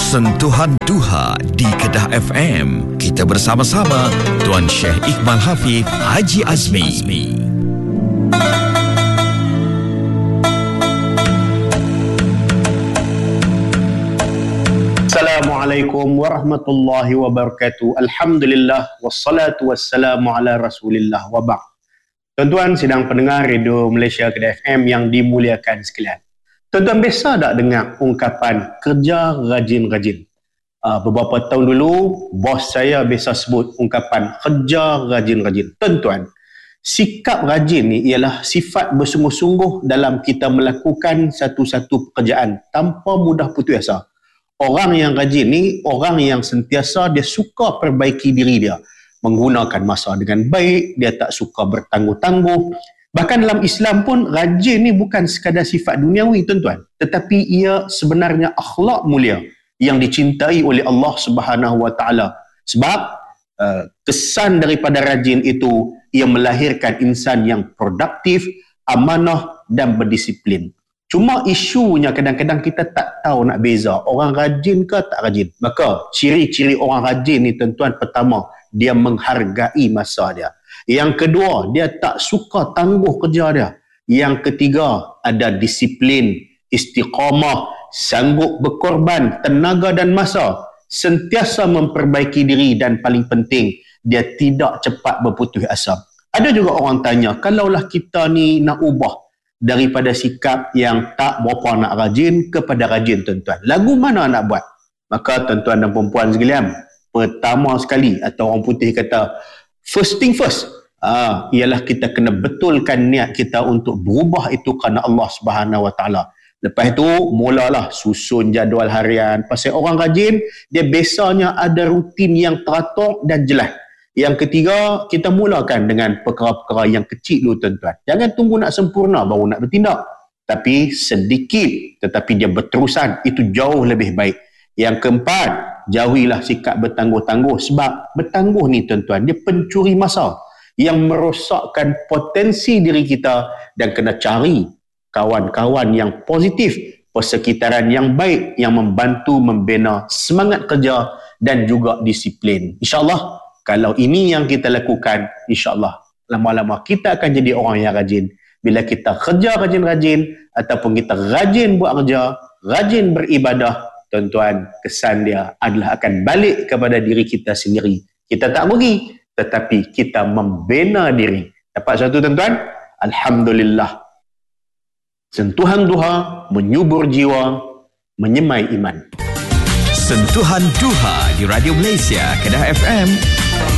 Sentuhan Duha di Kedah FM. Kita bersama-sama Tuan Syekh Iqbal Hafiz Haji Azmi. Assalamualaikum warahmatullahi wabarakatuh. Alhamdulillah wassalatu wassalamu ala Rasulillah wa ba'd. Tuan-tuan sidang pendengar Radio Malaysia Kedah FM yang dimuliakan sekalian. Tuan-tuan biasa tak dengar ungkapan kerja rajin-rajin? Beberapa tahun dulu, bos saya biasa sebut ungkapan kerja rajin-rajin. Tuan-tuan, sikap rajin ni ialah sifat bersungguh-sungguh dalam kita melakukan satu-satu pekerjaan tanpa mudah putus asa. Orang yang rajin ni, orang yang sentiasa dia suka perbaiki diri dia. Menggunakan masa dengan baik, dia tak suka bertangguh-tangguh. Bahkan dalam Islam pun, rajin ni bukan sekadar sifat duniawi, tuan-tuan. Tetapi ia sebenarnya akhlak mulia yang dicintai oleh Allah Subhanahu Wa Taala. Sebab kesan daripada rajin itu, ia melahirkan insan yang produktif, amanah dan berdisiplin. Cuma isunya kadang-kadang kita tak tahu nak beza orang rajin ke tak rajin. Maka ciri-ciri orang rajin ni, tuan-tuan, pertama, dia menghargai masa dia. Yang kedua, dia tak suka tangguh kerja dia. Yang ketiga, ada disiplin, istiqamah, sanggup berkorban tenaga dan masa, sentiasa memperbaiki diri dan paling penting, dia tidak cepat berputus asa. Ada juga orang tanya, kalaulah kita ni nak ubah daripada sikap yang tak berapa nak rajin kepada rajin, tuan-tuan, lagu mana nak buat? Maka tuan-tuan dan perempuan sekalian, pertama sekali, atau orang putih kata first thing first, ialah kita kena betulkan niat kita untuk berubah itu kerana Allah Subhanahu Wa Taala. Lepas itu mulalah susun jadual harian. Pasal orang rajin, dia biasanya ada rutin yang teratur dan jelas. Yang ketiga, kita mulakan dengan perkara-perkara yang kecil dulu, tuan-tuan. Jangan tunggu nak sempurna baru nak bertindak. Tapi sedikit tetapi dia berterusan, itu jauh lebih baik. Yang keempat, jauhilah sikap bertangguh-tangguh. Sebab bertangguh ni, tuan-tuan, dia pencuri masa yang merosakkan potensi diri kita, dan kena cari kawan-kawan yang positif, persekitaran yang baik yang membantu membina semangat kerja dan juga disiplin. InsyaAllah, kalau ini yang kita lakukan, insyaAllah lama-lama kita akan jadi orang yang rajin. Bila kita kerja rajin-rajin ataupun kita rajin buat kerja, rajin beribadah, tuan-tuan, kesan dia adalah akan balik kepada diri kita sendiri. Kita tak rugi, tetapi kita membina diri. Dapat satu, tuan-tuan? Alhamdulillah. Sentuhan duha menyubur jiwa, menyemai iman. Sentuhan Duha di Radio Malaysia Kedah FM.